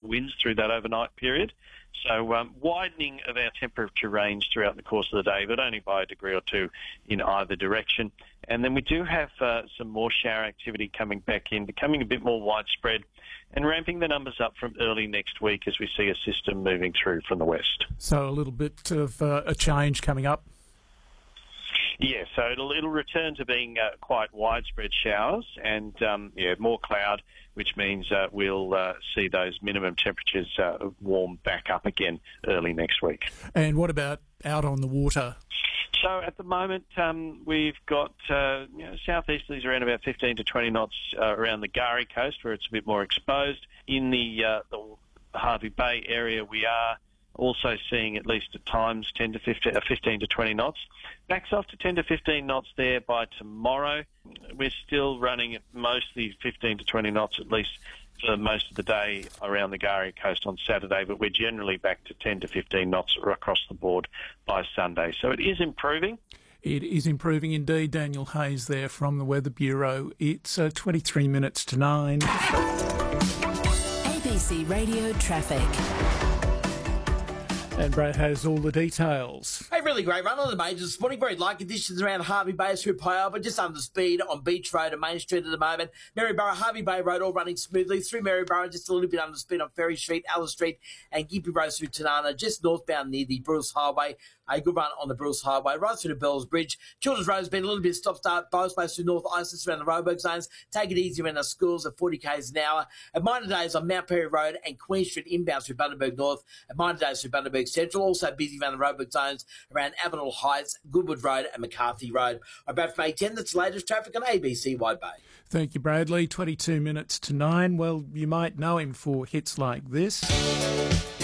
winds through that overnight period. So widening of our temperature range throughout the course of the day, but only by a degree or two in either direction. And then we do have some more shower activity coming back in, becoming a bit more widespread and ramping the numbers up from early next week as we see a system moving through from the west. So a little bit of a change coming up. Yeah, so it'll return to being quite widespread showers and more cloud, which means we'll see those minimum temperatures warm back up again early next week. And what about out on the water? So at the moment we've got southeasterlies around about 15 to 20 knots around the Gari coast where it's a bit more exposed. In the Hervey Bay area we are also seeing at least at times 15 to 20 knots. Backs off to 10 to 15 knots there by tomorrow. We're still running at mostly 15 to 20 knots at least for most of the day around the Gari coast on Saturday, but we're generally back to 10 to 15 knots across the board by Sunday. So it is improving. It is improving indeed. Daniel Hayes there from the Weather Bureau. It's 23 minutes to 9. ABC Radio Traffic. And Brad has all the details. A really great run on the majors this morning. Very light conditions around Hervey Bay through Pyoba, just under speed on Beach Road and Main Street at the moment. Maryborough, Hervey Bay Road all running smoothly. Through Maryborough, just a little bit under speed on Ferry Street, Alice Street and Gympie Road through Tanana, just northbound near the Bruce Highway. A good run on the Bruce Highway, right through to Bells Bridge. Children's Road has been a little bit stop-start, both ways through North Isis around the Roebuck zones. Take it easy around our schools at 40 k's an hour. At minor days on Mount Perry Road and Queen Street inbound through Bundaberg North. At minor days through Bundaberg Central. Also busy around the Roebuck zones around Avenel Heights, Goodwood Road and McCarthy Road. I'm back from 8:10. That's the latest traffic on ABC Wide Bay. Thank you, Bradley. 22 minutes to 9. Well, you might know him for hits like this.